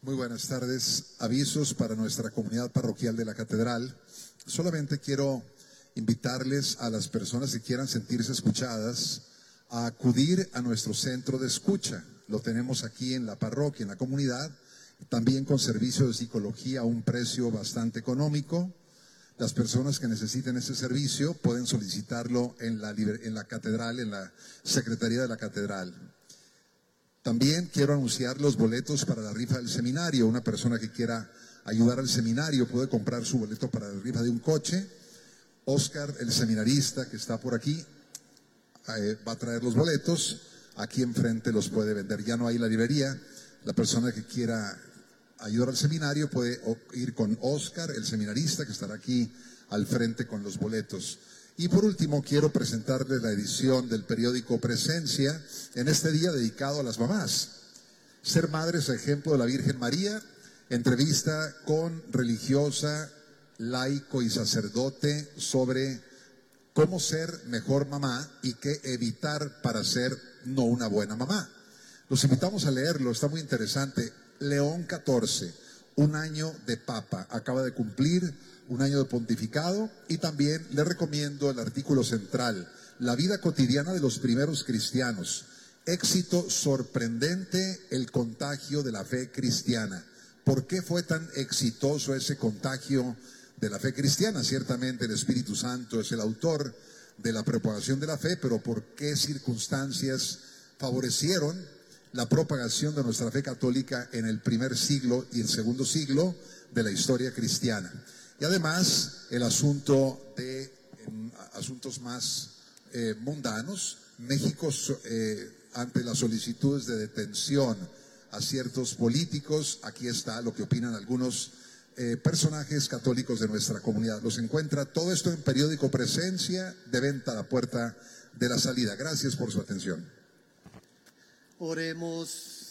Muy buenas tardes. Avisos para nuestra comunidad parroquial de la Catedral. Solamente quiero invitarles a las personas que quieran sentirse escuchadas a acudir a nuestro centro de escucha. Lo tenemos aquí en la parroquia, en la comunidad, también con servicio de psicología a un precio bastante económico. Las personas que necesiten ese servicio pueden solicitarlo en la catedral, en la secretaría de la catedral. También quiero anunciar los boletos para la rifa del seminario. Una persona que quiera ayudar al seminario puede comprar su boleto para la rifa de un coche. Oscar, el seminarista que está por aquí, va a traer los boletos. Aquí enfrente los puede vender. Ya no hay la librería. La persona que quiera ayudar al seminario puede ir con Oscar, el seminarista, que estará aquí al frente con los boletos. Y por último, quiero presentarles la edición del periódico Presencia en este día dedicado a las mamás. Ser madre es ejemplo de la Virgen María. Entrevista con religiosa, laico y sacerdote sobre cómo ser mejor mamá y qué evitar para ser no una buena mamá. Los invitamos a leerlo, está muy interesante. León XIV, un año de papa, acaba de cumplir un año de pontificado, y también le recomiendo el artículo central, La vida cotidiana de los primeros cristianos. Éxito sorprendente el contagio de la fe cristiana. ¿Por qué fue tan exitoso ese contagio de la fe cristiana? Ciertamente el Espíritu Santo es el autor de la propagación de la fe, pero ¿por qué circunstancias favorecieron la propagación de nuestra fe católica en el primer siglo y el segundo siglo de la historia cristiana? Y además el asunto de asuntos más mundanos. México, ante las solicitudes de detención a ciertos políticos, aquí está lo que opinan algunos personajes católicos de nuestra comunidad. Los encuentra todo esto en periódico Presencia, de venta a la puerta de la salida. Gracias por su atención. Oremos.